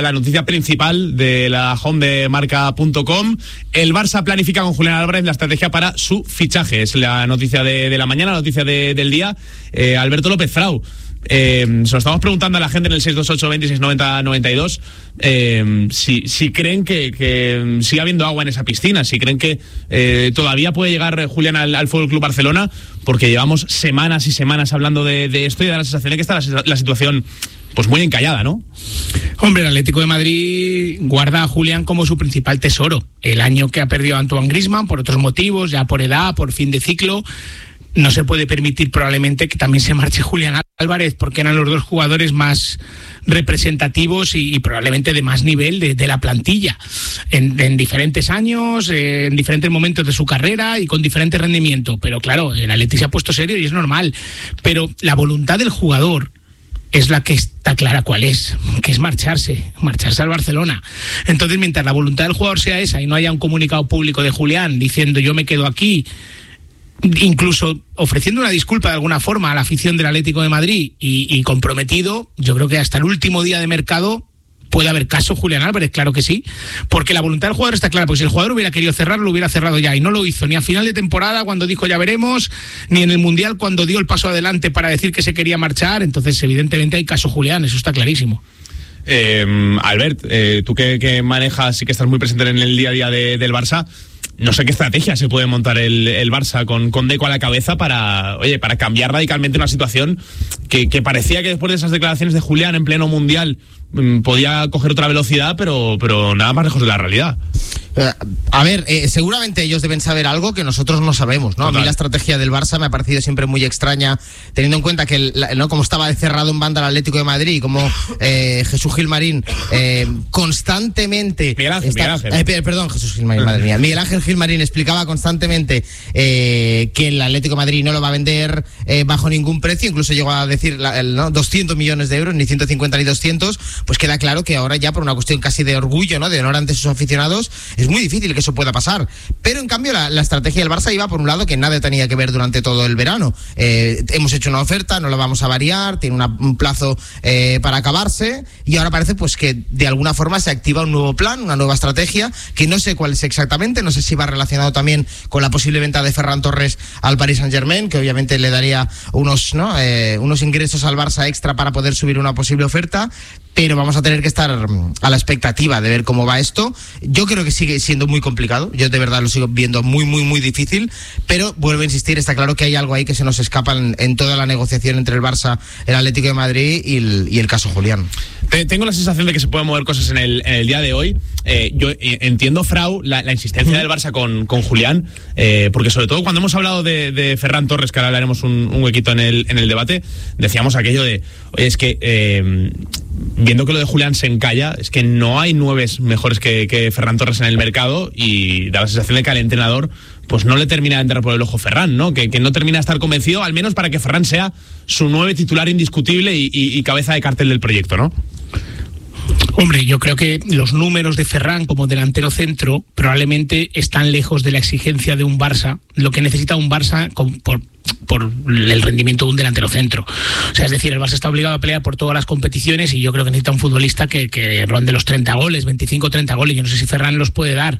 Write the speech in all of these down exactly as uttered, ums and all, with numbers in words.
la noticia principal de la home de marca punto com. El Barça planifica con Julián Álvarez la estrategia para su fichaje. Es la noticia de, de la mañana, la noticia de, del día. Eh, Alberto López Frau. Eh, se lo estamos preguntando a la gente en el seis dos ocho, veintiséis noventa, noventa y dos eh, si, si creen que, que sigue habiendo agua en esa piscina, si creen que eh, todavía puede llegar Julián al, al F C Barcelona, porque llevamos semanas y semanas hablando de, de esto y da la sensación de que está la, la situación pues muy encallada, ¿no? Hombre, el Atlético de Madrid guarda a Julián como su principal tesoro. El año que ha perdido a Antoine Griezmann por otros motivos, ya por edad, por fin de ciclo, no se puede permitir probablemente que también se marche Julián Álvarez, porque eran los dos jugadores más representativos y, y probablemente de más nivel de, de la plantilla en, en diferentes años, eh, en diferentes momentos de su carrera y con diferente rendimiento. Pero claro, el Atleti se ha puesto serio y es normal, pero la voluntad del jugador es la que está clara cuál es, que es marcharse, marcharse al Barcelona. Entonces, mientras la voluntad del jugador sea esa y no haya un comunicado público de Julián diciendo yo me quedo aquí, incluso ofreciendo una disculpa de alguna forma a la afición del Atlético de Madrid y, y comprometido, yo creo que hasta el último día de mercado puede haber caso Julián Álvarez, claro que sí, porque la voluntad del jugador está clara, porque si el jugador hubiera querido cerrar, lo hubiera cerrado ya, y no lo hizo, ni a final de temporada cuando dijo ya veremos, ni en el Mundial cuando dio el paso adelante para decir que se quería marchar. Entonces evidentemente hay caso Julián, eso está clarísimo. Eh, Albert, eh, tú que, que manejas y que estás muy presente en el día a día de, del Barça, no sé qué estrategia se puede montar el, el Barça con, con Deco a la cabeza para, oye, para cambiar radicalmente una situación que, que parecía que después de esas declaraciones de Julián en pleno Mundial mmm, podía coger otra velocidad, pero, pero nada más lejos de la realidad. A ver, eh, seguramente ellos deben saber algo que nosotros no sabemos, ¿no? Total. A mí la estrategia del Barça me ha parecido siempre muy extraña, teniendo en cuenta que, el, la, ¿no? como estaba cerrado en banda el Atlético de Madrid, como eh, Jesús Gilmarín eh, constantemente... Miguel Ángel, está, Miguel Ángel. Eh, perdón, Jesús Gilmarín, madre mía. Miguel Ángel Gilmarín explicaba constantemente eh, que el Atlético de Madrid no lo va a vender eh, bajo ningún precio, incluso llegó a decir la, el, ¿no? doscientos millones de euros, ni ciento cincuenta ni doscientos, pues queda claro que ahora ya por una cuestión casi de orgullo, ¿no? De honor ante sus aficionados, es muy difícil que eso pueda pasar. Pero en cambio la, la estrategia del Barça iba por un lado que nada tenía que ver durante todo el verano. Eh, hemos hecho una oferta, no la vamos a variar, tiene una, un plazo eh, para acabarse, y ahora parece pues que de alguna forma se activa un nuevo plan, una nueva estrategia, que no sé cuál es exactamente, no sé si va relacionado también con la posible venta de Ferran Torres al Paris Saint-Germain, que obviamente le daría unos, ¿no? eh, unos ingresos al Barça extra para poder subir una posible oferta. Pero vamos a tener que estar a la expectativa de ver cómo va esto. Yo creo que sigue siendo muy complicado, yo de verdad lo sigo viendo muy, muy, muy difícil, pero vuelvo a insistir, está claro que hay algo ahí que se nos escapa en, en toda la negociación entre el Barça, el Atlético de Madrid y el, y el caso Julián. Tengo la sensación de que se pueden mover cosas en el, en el día de hoy. Eh, yo entiendo, Frau, la, la insistencia del Barça con, con Julián, eh, porque sobre todo cuando hemos hablado de, de Ferran Torres, que ahora hablaremos un, un huequito en el, en el debate, decíamos aquello de, oye, es que eh, viendo que lo de Julián se encalla, es que no hay nueves mejores que, que Ferran Torres en el mercado, y da la sensación de que al entrenador pues no le termina de entrar por el ojo Ferran, ¿no? Que, que no termina de estar convencido, al menos para que Ferran sea su nueve titular indiscutible y, y, y cabeza de cartel del proyecto, ¿no? Hombre, yo creo que los números de Ferran como delantero centro probablemente están lejos de la exigencia de un Barça, lo que necesita un Barça con, por, por el rendimiento de un delantero centro. O sea, es decir, el Barça está obligado a pelear por todas las competiciones, y yo creo que necesita un futbolista que, que ronde los treinta goles, veinticinco treinta goles. Yo no sé si Ferran los puede dar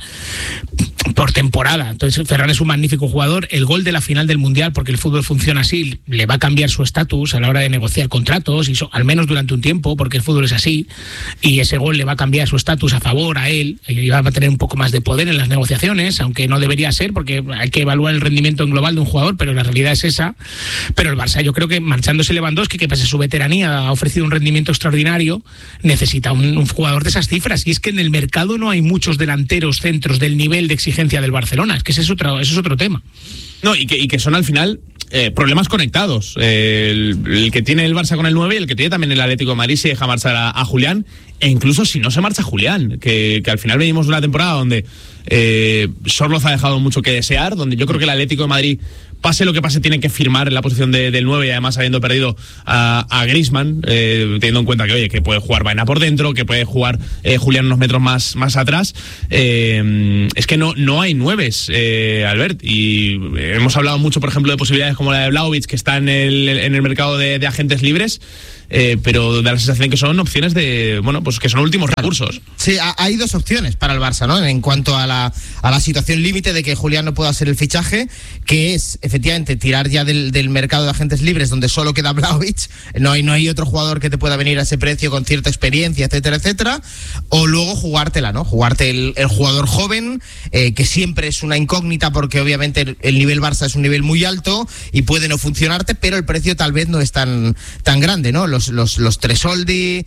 por temporada. Entonces Ferran es un magnífico jugador. El gol de la final del Mundial, porque el fútbol funciona así, le va a cambiar su estatus a la hora de negociar contratos, y so, al menos durante un tiempo, porque el fútbol es así, y ese gol le va a cambiar su estatus a favor a él, y va a tener un poco más de poder en las negociaciones, aunque no debería ser, porque hay que evaluar el rendimiento en global de un jugador, pero la realidad es esa. Pero el Barça, yo creo que marchándose Lewandowski, que pese a su veteranía ha ofrecido un rendimiento extraordinario, necesita un, un jugador de esas cifras, y es que en el mercado no hay muchos delanteros centros del nivel de exigencia del Barcelona, es que ese es otro, ese es otro tema. No, y que, y que son al final eh, problemas conectados. Eh, el, el que tiene el Barça con el nueve y el que tiene también el Atlético de Madrid si deja marchar a, a Julián, e incluso si no se marcha Julián, que, que al final venimos de una temporada donde eh, Sorloz ha dejado mucho que desear, donde yo creo que el Atlético de Madrid, pase lo que pase, tiene que firmar en la posición de, del nueve, y además habiendo perdido a, a Griezmann, eh, teniendo en cuenta que, oye, que puede jugar Baena por dentro, que puede jugar eh, Julián unos metros más, más atrás. Eh, es que no, no hay nueves, eh, Albert, y hemos hablado mucho, por ejemplo, de posibilidades como la de Vlahovic, que está en el, en el mercado de, de agentes libres. eh, pero da la sensación que son opciones de, bueno, pues que son últimos claro. recursos. Sí, hay dos opciones para el Barça, ¿no? En cuanto a la, a la situación límite de que Julián no pueda ser el fichaje, que es efectivamente tirar ya del, del mercado de agentes libres, donde solo queda Vlahovic, no hay, no hay otro jugador que te pueda venir a ese precio con cierta experiencia, etcétera, etcétera, o luego jugártela, ¿no? Jugarte el, el jugador joven, eh, que siempre es una incógnita porque obviamente el, el nivel Barça es un nivel muy alto y puede no funcionarte, pero el precio tal vez no es tan, tan grande, ¿no? Los, los, los Tresoldi,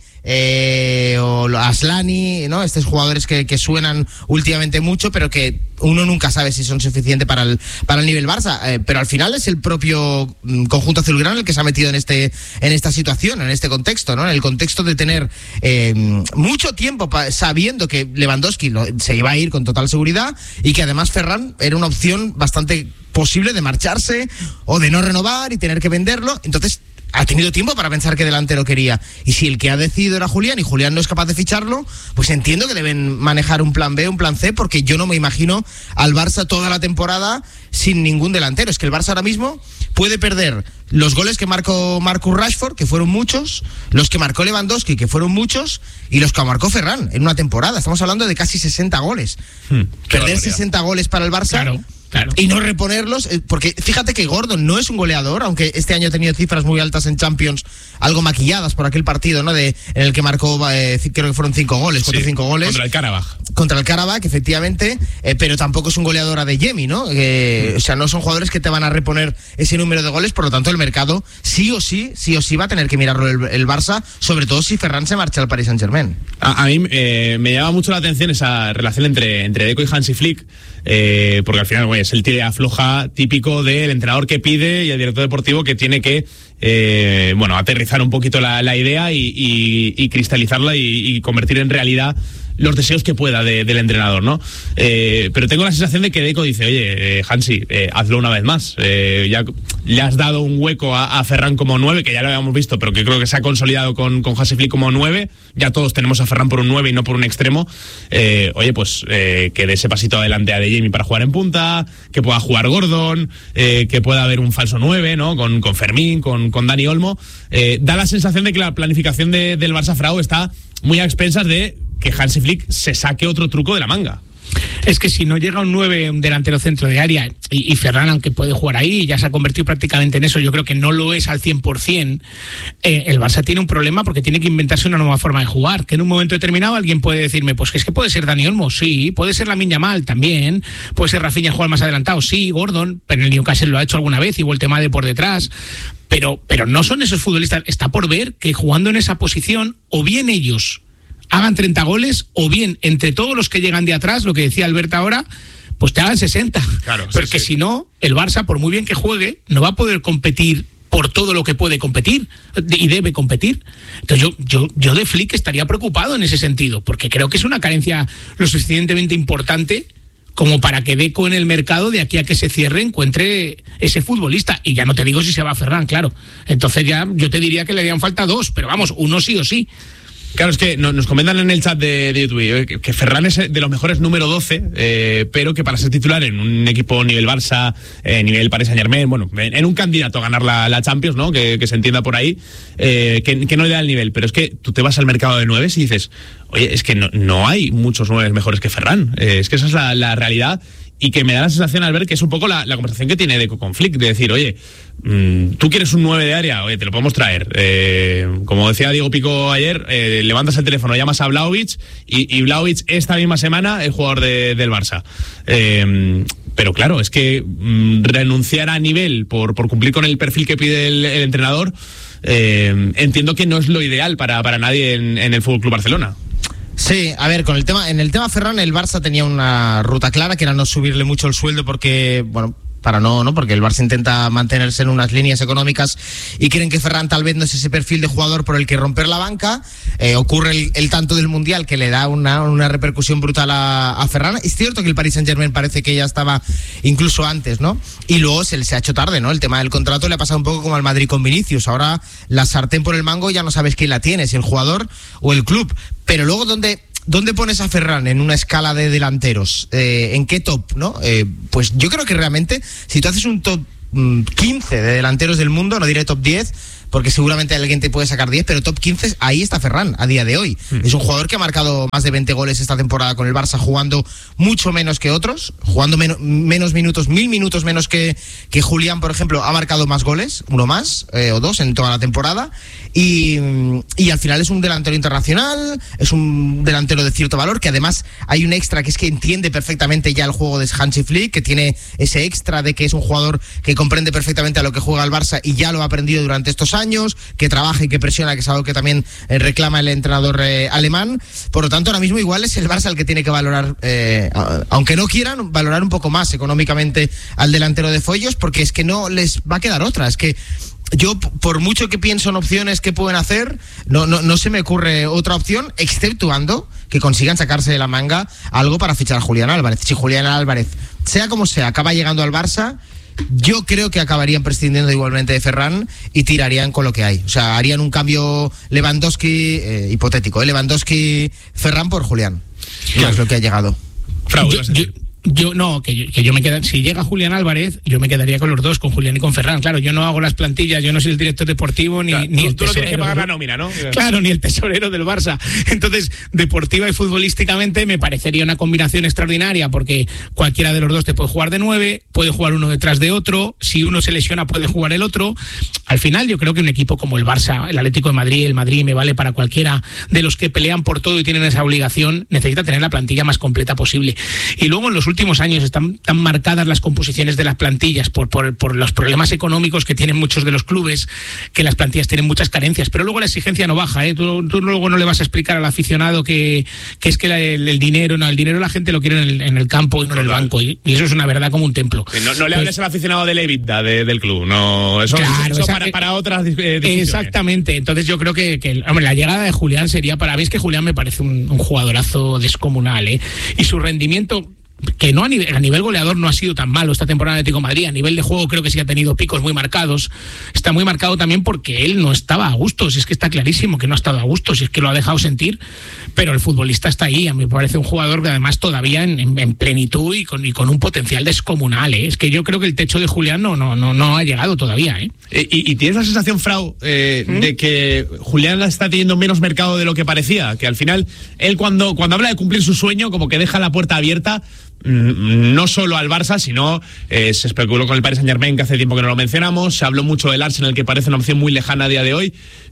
eh, o Aslani, ¿no? Estos jugadores que, que suenan últimamente mucho, pero que uno nunca sabe si son suficientes para el, para el nivel Barça, eh, pero al final es el propio mm, conjunto azulgrana el que se ha metido en este en esta situación, en este contexto, ¿no? En el contexto de tener eh, mucho tiempo pa- sabiendo que Lewandowski lo, se iba a ir con total seguridad y que además Ferran era una opción bastante posible de marcharse o de no renovar y tener que venderlo. Entonces ha tenido tiempo para pensar qué delantero quería. Y si el que ha decidido era Julián y Julián no es capaz de ficharlo, pues entiendo que deben manejar un plan B, un plan C, porque yo no me imagino al Barça toda la temporada sin ningún delantero. Es que el Barça ahora mismo puede perder los goles que marcó Marcus Rashford, que fueron muchos, los que marcó Lewandowski, que fueron muchos, y los que marcó Ferran en una temporada. Estamos hablando de casi sesenta goles. Hmm, perder sesenta goles para el Barça... Claro. Claro. Y no reponerlos, porque fíjate que Gordon no es un goleador, aunque este año ha tenido cifras muy altas en Champions, algo maquilladas por aquel partido, ¿no? De, en el que marcó, eh, creo que fueron cinco goles, cuatro o sí, cinco goles. Contra el Karabaj. Contra el Karabaj, efectivamente, eh, pero tampoco es un goleador a de Yemi, ¿no? Eh, mm. O sea, no son jugadores que te van a reponer ese número de goles, por lo tanto el mercado sí o sí, sí o sí va a tener que mirarlo el, el Barça, sobre todo si Ferran se marcha al Paris Saint-Germain. A, a mí eh, me llama mucho la atención esa relación entre, entre Deco y Hansi Flick, eh, porque al final, güey, es el tira afloja típico del entrenador que pide y el director deportivo que tiene que eh, bueno, aterrizar un poquito la, la idea y, y, y cristalizarla y, y convertir en realidad los deseos que pueda de, del entrenador, ¿no? Eh, pero tengo la sensación de que Deco dice, oye, eh, Hansi, eh, hazlo una vez más. Eh, ya le has dado un hueco a, a Ferran como nueve, que ya lo habíamos visto, pero que creo que se ha consolidado con, con Hansi Flick como nueve. Ya todos tenemos a Ferran por un nueve y no por un extremo. Eh, oye, pues eh, que dé ese pasito adelante a De Jemi para jugar en punta, que pueda jugar Gordon, eh, que pueda haber un falso nueve, ¿no? Con, con Fermín, con, con Dani Olmo. Eh, da la sensación de que la planificación de, del Barça Frau está muy a expensas de que Hansi Flick se saque otro truco de la manga. Es que si no llega un nueve, un delantero centro de área, y, y Ferran, aunque puede jugar ahí, ya se ha convertido prácticamente en eso, yo creo que no lo es al cien por ciento, eh, el Barça tiene un problema porque tiene que inventarse una nueva forma de jugar, que en un momento determinado alguien puede decirme, pues que es que puede ser Dani Olmo, sí, puede ser Lamine Yamal también, puede ser Rafinha jugar más adelantado, sí, Gordon, pero el Newcastle lo ha hecho alguna vez, y el tema de por detrás, pero, pero no son esos futbolistas, está por ver que jugando en esa posición, o bien ellos hagan treinta goles, o bien entre todos los que llegan de atrás, lo que decía Alberto ahora, pues te hagan sesenta. Claro, porque sí, sí. Si no, el Barça, por muy bien que juegue, no va a poder competir por todo lo que puede competir y debe competir. Entonces yo, yo, yo de Flick estaría preocupado en ese sentido, porque creo que es una carencia lo suficientemente importante como para que Deco en el mercado, de aquí a que se cierre, encuentre ese futbolista. Y ya no te digo si se va a Ferran, claro. Entonces ya yo te diría que le harían falta dos, pero vamos, uno sí o sí. Claro, es que nos comentan en el chat de, de YouTube que, que Ferran es de los mejores número doce, eh, pero que para ser titular en un equipo nivel Barça, eh, nivel Paris Saint-Germain, bueno, en, en un candidato a ganar la, la Champions, ¿no? Que, que se entienda por ahí, eh, que, que no le da el nivel. Pero es que tú te vas al mercado de nueves y dices, oye, es que no, no hay muchos nueves mejores que Ferran. Eh, es que esa es la, la realidad. Y que me da la sensación al ver que es un poco la, la conversación que tiene Deco con Flick, de decir, oye, mmm, tú quieres un nueve de área, oye, te lo podemos traer. Eh, como decía Diego Pico ayer, eh, levantas el teléfono, llamas a Vlahovic, y, y Vlahovic esta misma semana es jugador de, del Barça. Eh, pero claro, es que mmm, renunciar a nivel por, por cumplir con el perfil que pide el, el entrenador, eh, entiendo que no es lo ideal para, para nadie en, en el F C Barcelona. Sí, a ver, con el tema, en el tema Ferran, el Barça tenía una ruta clara, que era no subirle mucho el sueldo porque, bueno, para no, ¿no? Porque el Barça intenta mantenerse en unas líneas económicas y creen que Ferran tal vez no es ese perfil de jugador por el que romper la banca. Eh, ocurre el, el tanto del Mundial que le da una, una repercusión brutal a, a Ferran. Es cierto que el Paris Saint-Germain parece que ya estaba incluso antes, ¿no? Y luego se, se ha hecho tarde, ¿no? El tema del contrato le ha pasado un poco como al Madrid con Vinicius. Ahora la sartén por el mango ya no sabes quién la tiene, si el jugador o el club. Pero luego, ¿dónde, dónde pones a Ferran en una escala de delanteros? Eh, ¿En qué top, no? Eh, pues yo creo que realmente, si tú haces un top mmm, quince de delanteros del mundo, no diré top diez, porque seguramente alguien te puede sacar diez, pero top quince, ahí está Ferran a día de hoy. Mm. Es un jugador que ha marcado más de veinte goles esta temporada con el Barça, jugando mucho menos que otros, jugando menos, menos minutos, mil minutos menos que, que Julián, por ejemplo, ha marcado más goles, uno más eh, o dos en toda la temporada, y, y al final es un delantero internacional, es un delantero de cierto valor, que además hay un extra que es que entiende perfectamente ya el juego de Hansi Flick, que tiene ese extra de que es un jugador que comprende perfectamente a lo que juega el Barça y ya lo ha aprendido durante estos años, que trabaja y que presiona, que es algo que también eh, reclama el entrenador eh, alemán. Por lo tanto, ahora mismo igual es el Barça el que tiene que valorar, eh, aunque no quieran, valorar un poco más económicamente al delantero de Foyos, porque es que no les va a quedar otra. Es que yo, por mucho que pienso en opciones que pueden hacer, no, no, no se me ocurre otra opción, exceptuando que consigan sacarse de la manga algo para fichar a Julián Álvarez. Si Julián Álvarez, sea como sea, acaba llegando al Barça, yo creo que acabarían prescindiendo igualmente de Ferran y tirarían con lo que hay. O sea, harían un cambio Lewandowski, eh, hipotético, ¿eh? Lewandowski-Ferran por Julián, que es lo que ha llegado. Frau, yo, yo, yo no, que yo, que yo me queda, si llega Julián Álvarez, yo me quedaría con los dos, con Julián y con Ferran. Claro, yo no hago las plantillas, yo no soy el director deportivo ni, claro, ni tú, el tú tesorero. no tienes que pagar la nómina, ¿no? Claro, ni el tesorero del Barça. Entonces, deportiva y futbolísticamente me parecería una combinación extraordinaria, porque cualquiera de los dos te puede jugar de nueve, puede jugar uno detrás de otro, si uno se lesiona puede jugar el otro. Al final yo creo que un equipo como el Barça, el Atlético de Madrid, el Madrid, me vale para cualquiera de los que pelean por todo y tienen esa obligación, necesita tener la plantilla más completa posible. Y luego en los últimos años están tan marcadas las composiciones de las plantillas por, por, por los problemas económicos que tienen muchos de los clubes, que las plantillas tienen muchas carencias, pero luego la exigencia no baja, ¿eh? Tú, tú luego no le vas a explicar al aficionado que, que es que la, el, el dinero, no, el dinero la gente lo quiere en el, en el campo y no en el banco, y, y eso es una verdad como un templo. No, no le hables pues, al aficionado del EBITDA de, del club, no, eso, claro, eso esa, para, para otras eh, exactamente, entonces yo creo que, que hombre, la llegada de Julián sería, para mí es que Julián me parece un, un jugadorazo descomunal, ¿eh? Y su rendimiento, que no a nivel, a nivel goleador no ha sido tan malo esta temporada de Atlético de Madrid, a nivel de juego creo que sí ha tenido picos muy marcados, está muy marcado también porque él no estaba a gusto, si es que está clarísimo que no ha estado a gusto, si es que lo ha dejado sentir, pero el futbolista está ahí, a mí me parece un jugador que además todavía en, en, en plenitud y con, y con un potencial descomunal, ¿eh? Es que yo creo que el techo de Julián no, no, no, no ha llegado todavía, ¿eh? ¿Y, y tienes la sensación, Frau, eh, ¿Mm? de que Julián está teniendo menos mercado de lo que parecía? Que al final, él cuando, cuando habla de cumplir su sueño, como que deja la puerta abierta, no solo al Barça, sino eh, se especuló con el Paris Saint-Germain, que hace tiempo que no lo mencionamos, se habló mucho del Arsenal, que parece una opción muy lejana a día de hoy.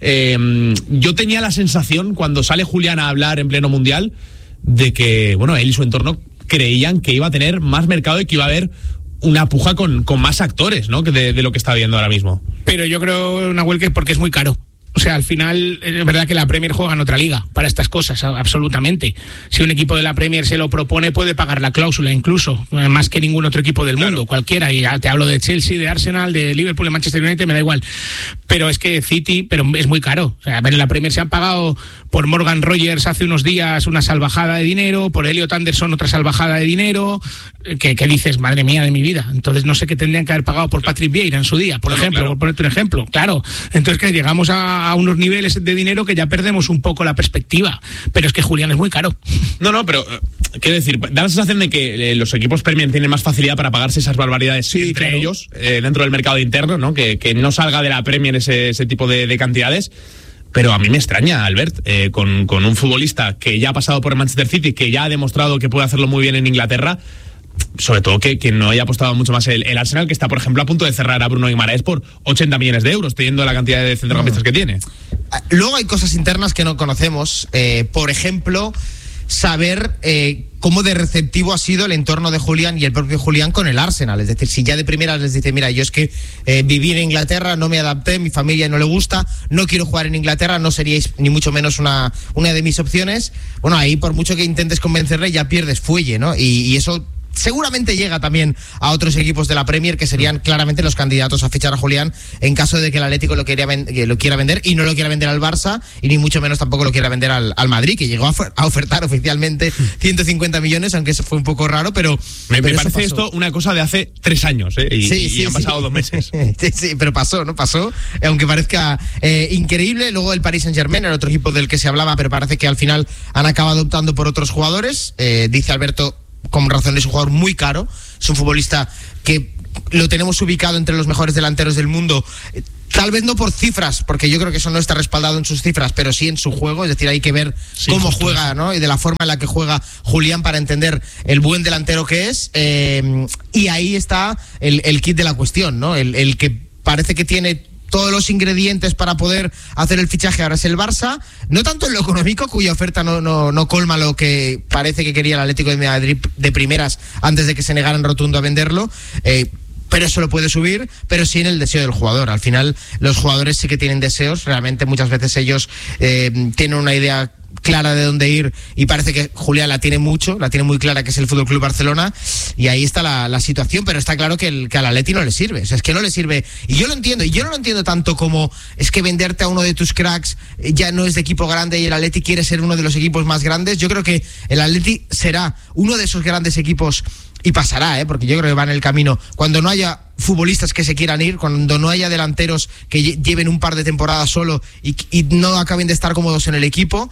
Eh, yo tenía la sensación, cuando sale Julián a hablar en pleno Mundial, de que, bueno, él y su entorno creían que iba a tener más mercado y que iba a haber una puja con, con más actores, ¿no?, de, de lo que está viendo ahora mismo. Pero yo creo, Nahuel, que es porque es muy caro. O sea, al final, es verdad que la Premier juega en otra liga para estas cosas, absolutamente. Si un equipo de la Premier se lo propone, puede pagar la cláusula incluso, más que ningún otro equipo del mundo, claro, cualquiera. Y ya te hablo de Chelsea, de Arsenal, de Liverpool, de Manchester United, me da igual. Pero es que City, pero es muy caro. O sea, en la Premier se han pagado por Morgan Rogers hace unos días una salvajada de dinero, por Elliot Anderson otra salvajada de dinero, que, que dices, madre mía de mi vida. Entonces no sé qué tendrían que haber pagado por Patrick Vieira en su día, por claro, ejemplo, claro. por ponerte un ejemplo. Claro, entonces que llegamos a a unos niveles de dinero que ya perdemos un poco la perspectiva, pero es que Julián es muy caro. No, no, pero quiero decir, da la sensación de que eh, los equipos Premier tienen más facilidad para pagarse esas barbaridades sí, entre claro. ellos, eh, dentro del mercado interno, ¿no? Que, que no salga de la Premier ese, ese tipo de, de cantidades. Pero a mí me extraña, Albert, eh, con, con un futbolista que ya ha pasado por el Manchester City, que ya ha demostrado que puede hacerlo muy bien en Inglaterra, sobre todo que, que no haya apostado mucho más el, el Arsenal, que está, por ejemplo, a punto de cerrar a Bruno Guimaraes por ochenta millones de euros, teniendo la cantidad de centrocampistas no. que tiene. Luego hay cosas internas que no conocemos, eh, por ejemplo, saber eh, cómo de receptivo ha sido el entorno de Julián y el propio Julián con el Arsenal. Es decir, si ya de primeras les dice, mira, yo es que eh, viví en Inglaterra, no me adapté, mi familia no le gusta, no quiero jugar en Inglaterra, no seríais ni mucho menos una, una de mis opciones. Bueno, ahí por mucho que intentes convencerle ya pierdes fuelle, ¿no? Y, y eso seguramente llega también a otros equipos de la Premier que serían claramente los candidatos a fichar a Julián en caso de que el Atlético lo quiera, lo quiera vender, y no lo quiera vender al Barça y ni mucho menos tampoco lo quiera vender al, al Madrid, que llegó a, a ofertar oficialmente ciento cincuenta millones, aunque eso fue un poco raro, pero me, pero me parece pasó. Esto una cosa de hace tres años, ¿eh? y, sí, y, sí, y han sí. pasado dos meses. sí, sí, pero pasó, ¿no? Pasó, aunque parezca eh, increíble. Luego el Paris Saint-Germain, el otro equipo del que se hablaba, pero parece que al final han acabado optando por otros jugadores. Eh, dice Alberto, con razón, es un jugador muy caro, es un futbolista que lo tenemos ubicado entre los mejores delanteros del mundo. Tal vez no por cifras, porque yo creo que eso no está respaldado en sus cifras, pero sí en su juego. Es decir, hay que ver sí, cómo juega, ¿no? Y de la forma en la que juega Julián para entender el buen delantero que es. Eh, y ahí está el, el kit de la cuestión, ¿no? El, el que parece que tiene todos los ingredientes para poder hacer el fichaje ahora es el Barça, no tanto en lo económico, cuya oferta no, no, no colma lo que parece que quería el Atlético de Madrid de primeras antes de que se negaran rotundo a venderlo. Eh, pero eso lo puede subir, pero sí en el deseo del jugador. Al final, los jugadores sí que tienen deseos, realmente muchas veces ellos eh, tienen una idea clara de dónde ir y parece que Julián la tiene mucho, la tiene muy clara, que es el Fútbol Club Barcelona, y ahí está la, la situación, pero está claro que, el, que al Atleti no le sirve, o sea, es que no le sirve, y yo lo entiendo, y yo no lo entiendo tanto como es que venderte a uno de tus cracks ya no es de equipo grande y el Atleti quiere ser uno de los equipos más grandes. Yo creo que el Atleti será uno de esos grandes equipos y pasará, ¿eh? Porque yo creo que va en el camino. Cuando no haya futbolistas que se quieran ir, cuando no haya delanteros que lleven un par de temporadas solo y, y no acaben de estar cómodos en el equipo,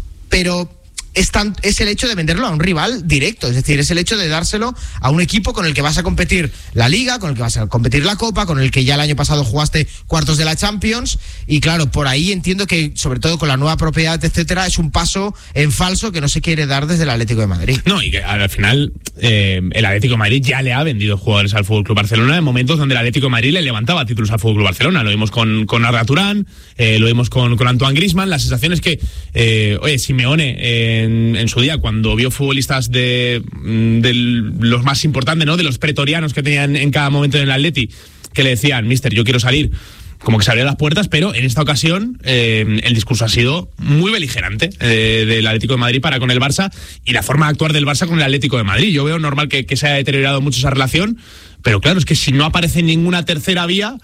pero es, tan, es el hecho de venderlo a un rival directo, es decir, es el hecho de dárselo a un equipo con el que vas a competir la Liga, con el que vas a competir la Copa, con el que ya el año pasado jugaste cuartos de la Champions, y claro, por ahí entiendo que, sobre todo con la nueva propiedad, etcétera, es un paso en falso que no se quiere dar desde el Atlético de Madrid. No, y que al final eh, el Atlético de Madrid ya le ha vendido jugadores al F C Barcelona en momentos donde el Atlético de Madrid le levantaba títulos al F C Barcelona. Lo vimos con, con Arda Turán, eh, lo vimos con, con Antoine Griezmann. La sensación es que, eh, oye, Simeone eh, En, en su día, cuando vio futbolistas de, de los más importantes, ¿no? De los pretorianos que tenían en cada momento en el Atleti, que le decían, mister, yo quiero salir, como que se abrían las puertas, pero en esta ocasión eh, el discurso ha sido muy beligerante eh, del Atlético de Madrid para con el Barça, y la forma de actuar del Barça con el Atlético de Madrid. Yo veo normal que, que se haya deteriorado mucho esa relación, pero claro, es que si no aparece ninguna tercera vía,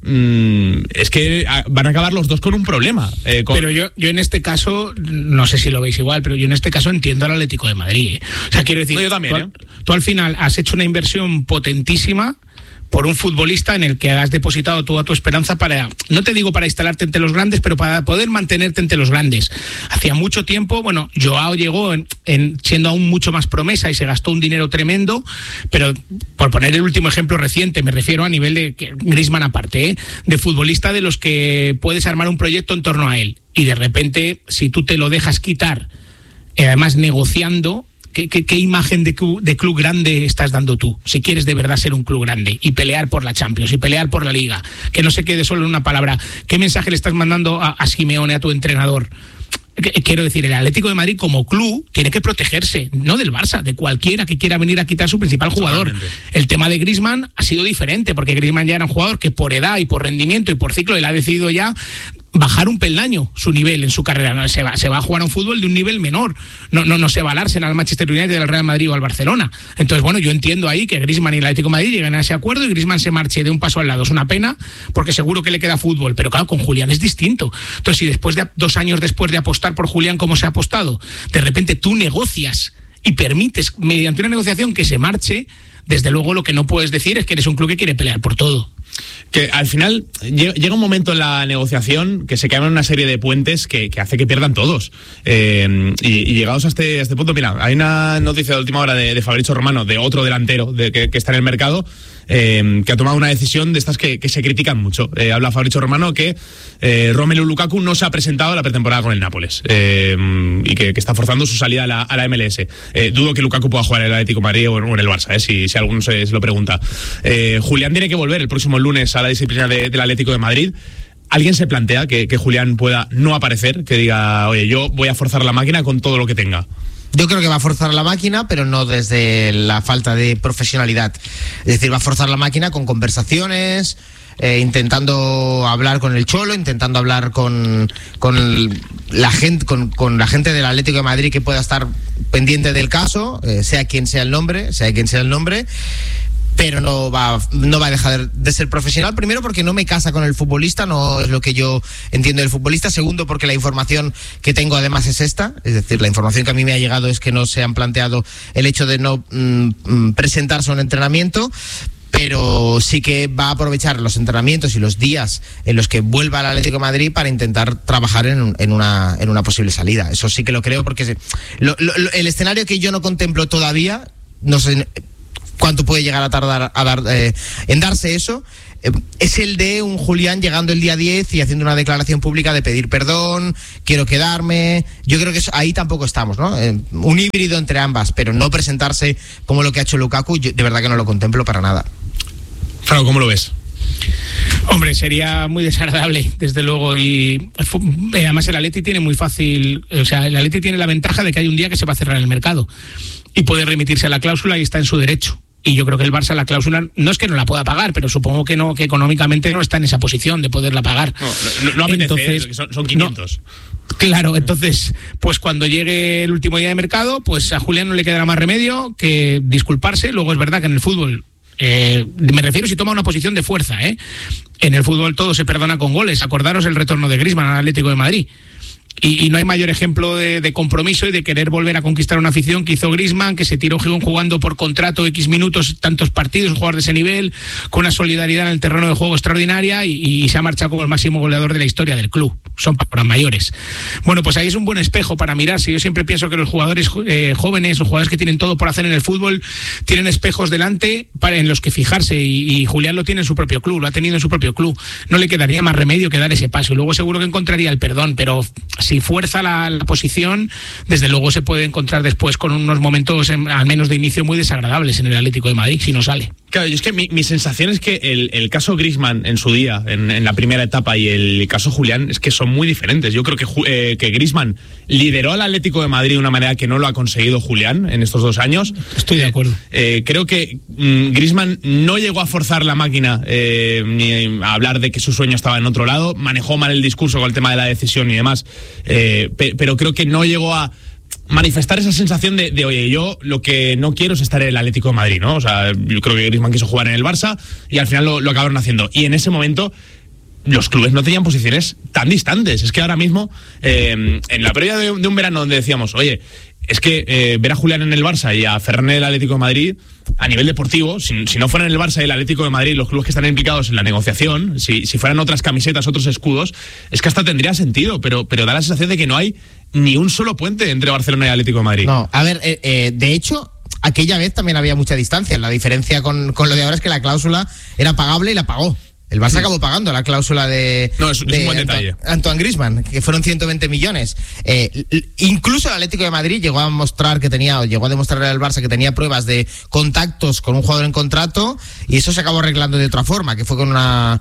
mmm, es que van a acabar los dos con un problema. Eh, con... Pero yo, yo en este caso, no sé si lo veis igual, pero yo en este caso entiendo al Atlético de Madrid. ¿eh? O sea, quiero decir, no, yo también, tú, ¿eh? tú al final has hecho una inversión potentísima por un futbolista en el que has depositado toda tu esperanza para, no te digo para instalarte entre los grandes, pero para poder mantenerte entre los grandes. Hacía mucho tiempo, bueno, Joao llegó en, en, siendo aún mucho más promesa y se gastó un dinero tremendo, pero por poner el último ejemplo reciente, me refiero a nivel de Griezmann aparte, ¿eh? de futbolista de los que puedes armar un proyecto en torno a él, y de repente, si tú te lo dejas quitar, eh, además negociando, ¿Qué, qué, qué imagen de club, de club grande estás dando tú? Si quieres de verdad ser un club grande y pelear por la Champions y pelear por la Liga, que no se quede solo en una palabra. ¿Qué mensaje le estás mandando a, a Simeone, a tu entrenador? Quiero decir, el Atlético de Madrid como club tiene que protegerse, no del Barça, de cualquiera que quiera venir a quitar su principal jugador. El tema de Griezmann ha sido diferente, porque Griezmann ya era un jugador que por edad y por rendimiento y por ciclo él ha decidido ya bajar un peldaño su nivel en su carrera. No, se va, se va a jugar a un fútbol de un nivel menor. No, no, no se va al Arsenal, al Manchester United, al Real Madrid o al Barcelona. Entonces, bueno, yo entiendo ahí que Griezmann y el Atlético de Madrid lleguen a ese acuerdo y Griezmann se marche de un paso al lado. Es una pena, porque seguro que le queda fútbol. Pero claro, con Julián es distinto. Entonces, si después de dos años después de apostar por Julián como se ha apostado, de repente tú negocias y permites mediante una negociación que se marche, desde luego lo que no puedes decir es que eres un club que quiere pelear por todo. Que al final llega un momento en la negociación que se quedan una serie de puentes que, que hace que pierdan todos. Eh, y, y llegados a este, a este punto, mira, hay una noticia de última hora de, de Fabrizio Romano, de otro delantero de, que, que está en el mercado, eh, que ha tomado una decisión de estas que, que se critican mucho. Eh, habla Fabrizio Romano que eh, Romelu Lukaku no se ha presentado a la pretemporada con el Nápoles eh, y que, que está forzando su salida a la, a la M L S. Eh, dudo que Lukaku pueda jugar en el Atlético de Madrid o en el Barça, eh, si, si alguno se, se lo pregunta. Eh, Julián tiene que volver el próximo lunes a la disciplina de, del Atlético de Madrid. ¿Alguien se plantea que, que Julián pueda no aparecer? Que diga, oye, yo voy a forzar la máquina con todo lo que tenga. Yo creo que va a forzar la máquina, pero no desde la falta de profesionalidad. Es decir, va a forzar la máquina con conversaciones, eh, intentando hablar con el Cholo, intentando hablar con, con la gente, con, con la gente del Atlético de Madrid que pueda estar pendiente del caso, eh, sea quien sea el nombre, sea quien sea el nombre. Pero no va, no va a dejar de ser profesional. Primero, porque no me casa con el futbolista, no es lo que yo entiendo del futbolista. Segundo, porque la información que tengo además es esta. Es decir, la información que a mí me ha llegado es que no se han planteado el hecho de no mmm, presentarse a un entrenamiento. Pero sí que va a aprovechar los entrenamientos y los días en los que vuelva al Atlético de Madrid para intentar trabajar en, en, una, en una posible salida. Eso sí que lo creo, porque se, lo, lo, el escenario que yo no contemplo todavía, no sé cuánto puede llegar a tardar a dar, eh, en darse eso, es el de un Julián llegando el día diez y haciendo una declaración pública de pedir perdón, quiero quedarme. Yo creo que eso, ahí tampoco estamos, ¿no? Eh, un híbrido entre ambas, pero no presentarse como lo que ha hecho Lukaku, yo de verdad que no lo contemplo para nada. Fran, ¿cómo lo ves? Hombre, sería muy desagradable, desde luego, y además el Atleti tiene muy fácil, o sea, el Atleti tiene la ventaja de que hay un día que se va a cerrar el mercado y puede remitirse a la cláusula y está en su derecho. Y yo creo que el Barça la cláusula no es que no la pueda pagar, pero supongo que no, que económicamente no está en esa posición de poderla pagar. No, no, no apetece, entonces, son, son quinientos. No, claro, entonces, pues cuando llegue el último día de mercado, pues a Julián no le quedará más remedio que disculparse. Luego es verdad que en el fútbol, eh, me refiero si toma una posición de fuerza, ¿eh? En el fútbol todo se perdona con goles. Acordaros el retorno de Griezmann al Atlético de Madrid. Y, y no hay mayor ejemplo de, de compromiso y de querer volver a conquistar una afición que hizo Griezmann, que se tiró jugando por contrato X minutos, tantos partidos, un jugador de ese nivel, con una solidaridad en el terreno de juego extraordinaria y, y se ha marchado como el máximo goleador de la historia del club. Son palabras mayores. Bueno, pues ahí es un buen espejo para mirarse. Yo siempre pienso que los jugadores eh, jóvenes, los jugadores que tienen todo por hacer en el fútbol, tienen espejos delante para, en los que fijarse y, y Julián lo tiene en su propio club, lo ha tenido en su propio club. No le quedaría más remedio que dar ese paso y luego seguro que encontraría el perdón, pero si fuerza la, la posición, desde luego se puede encontrar después con unos momentos, en, al menos de inicio, muy desagradables en el Atlético de Madrid, si no sale. Claro, y es que mi, mi sensación es que el, el caso Griezmann en su día, en, en la primera etapa, y el caso Julián, es que son muy diferentes. Yo creo que, eh, que Griezmann lideró al Atlético de Madrid de una manera que no lo ha conseguido Julián en estos dos años. Estoy de acuerdo. Eh, creo que mm, Griezmann no llegó a forzar la máquina eh, ni a hablar de que su sueño estaba en otro lado, manejó mal el discurso con el tema de la decisión y demás, eh, pe- pero creo que no llegó a manifestar esa sensación de, de, oye, yo lo que no quiero es estar en el Atlético de Madrid, ¿no? O sea, yo creo que Griezmann quiso jugar en el Barça y al final lo, lo acabaron haciendo. Y en ese momento los clubes no tenían posiciones tan distantes. Es que ahora mismo, eh, en la previa de, de un verano donde decíamos, oye, es que eh, ver a Julián en el Barça y a Ferran en el Atlético de Madrid, a nivel deportivo, si, si no fueran el Barça y el Atlético de Madrid los clubes que están implicados en la negociación, si, si fueran otras camisetas, otros escudos, es que hasta tendría sentido, pero, pero da la sensación de que no hay ni un solo puente entre Barcelona y Atlético de Madrid. No, a ver, eh, eh, de hecho, aquella vez también había mucha distancia. La diferencia con, con lo de ahora es que la cláusula era pagable y la pagó. El Barça sí acabó pagando la cláusula de, no, es, de es un buen Anto, detalle. Antoine Griezmann, que fueron ciento veinte millones. Eh, incluso el Atlético de Madrid llegó a mostrar que tenía, o llegó a demostrarle al Barça que tenía pruebas de contactos con un jugador en contrato, y eso se acabó arreglando de otra forma, que fue con una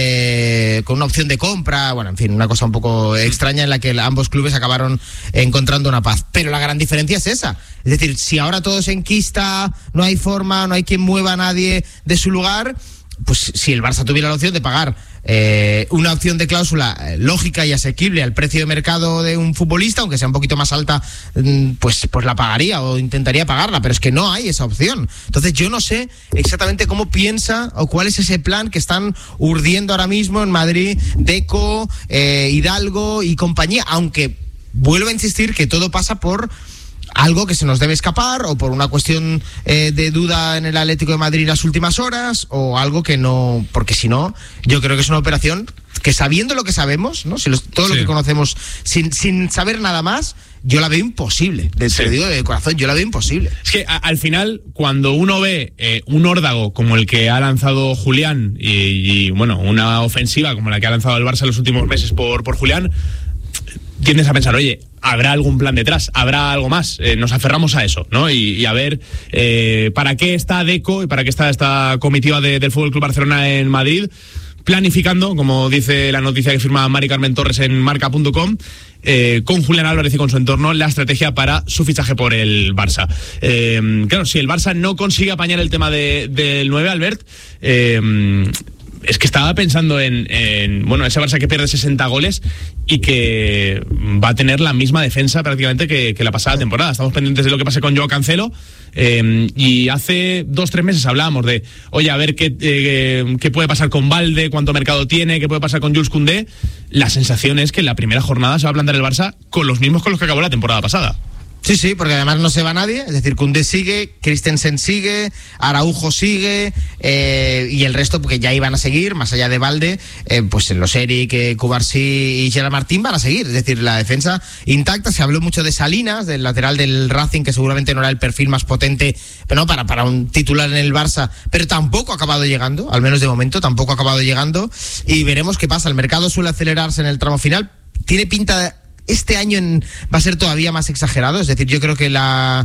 eh, con una opción de compra, bueno, en fin, una cosa un poco extraña en la que ambos clubes acabaron encontrando una paz. Pero la gran diferencia es esa. Es decir, si ahora todo se enquista, no hay forma, no hay quien mueva a nadie de su lugar, pues si el Barça tuviera la opción de pagar eh, una opción de cláusula eh, lógica y asequible al precio de mercado de un futbolista, aunque sea un poquito más alta, pues, pues la pagaría o intentaría pagarla, pero es que no hay esa opción. Entonces yo no sé exactamente cómo piensa o cuál es ese plan que están urdiendo ahora mismo en Madrid, Deco, eh, Hidalgo y compañía, aunque vuelvo a insistir que todo pasa por algo que se nos debe escapar, o por una cuestión eh, de duda en el Atlético de Madrid en las últimas horas, o algo que no, porque si no, yo creo que es una operación que, sabiendo lo que sabemos, ¿no? Si los, todo sí. lo que conocemos, sin, sin saber nada más, yo la veo imposible. De, sí. Te lo digo de corazón, yo la veo imposible. Es que a, al final, cuando uno ve eh, un órdago como el que ha lanzado Julián y, y, bueno, una ofensiva como la que ha lanzado el Barça en los últimos meses por, por Julián, tiendes a pensar, oye, ¿habrá algún plan detrás? ¿Habrá algo más? Eh, nos aferramos a eso, ¿no? Y, y a ver, eh, ¿para qué está Deco y para qué está esta comitiva de, del Fútbol Club Barcelona en Madrid planificando, como dice la noticia que firma Mari Carmen Torres en marca punto com, eh, con Julián Álvarez y con su entorno, la estrategia para su fichaje por el Barça? Eh, claro, si el Barça no consigue apañar el tema de, del nueve, Albert, eh, es que estaba pensando en, en, bueno, ese Barça que pierde sesenta goles y que va a tener la misma defensa prácticamente que, que la pasada temporada. Estamos pendientes de lo que pase con Joao Cancelo, eh, y hace dos, tres meses hablábamos de, oye, a ver qué, eh, qué puede pasar con Valde, cuánto mercado tiene, qué puede pasar con Jules Koundé. La sensación es que en la primera jornada se va a plantar el Barça con los mismos con los que acabó la temporada pasada. Sí, sí, porque además no se va nadie, es decir, Koundé sigue, Christensen sigue, Araujo sigue, eh, y el resto, porque ya iban a seguir, más allá de Valde, eh, pues los Eric, eh, Cubarsí y Gerard Martín van a seguir, es decir, la defensa intacta. Se habló mucho de Salinas, del lateral del Racing, que seguramente no era el perfil más potente, pero no, para, para un titular en el Barça, pero tampoco ha acabado llegando, al menos de momento, tampoco ha acabado llegando, y veremos qué pasa. El mercado suele acelerarse en el tramo final, tiene pinta de... Este año en, va a ser todavía más exagerado, es decir, yo creo que la